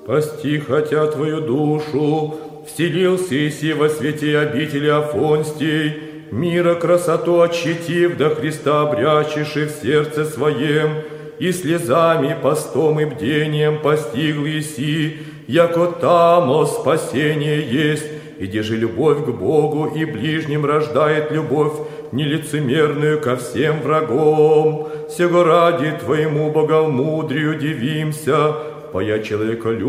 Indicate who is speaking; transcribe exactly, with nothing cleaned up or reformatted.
Speaker 1: спасти хотя твою душу. Вселился Иси во свете обители Афонстий, мира красоту отщитив, до Христа обрячиши в сердце своем, и слезами, постом и бдением постигл Иси, яко тамо спасение есть, и где же любовь к Богу и ближним рождает любовь нелицемерную ко всем врагам. Сего ради Твоему богомудрию дивимся, поя человеколюбию,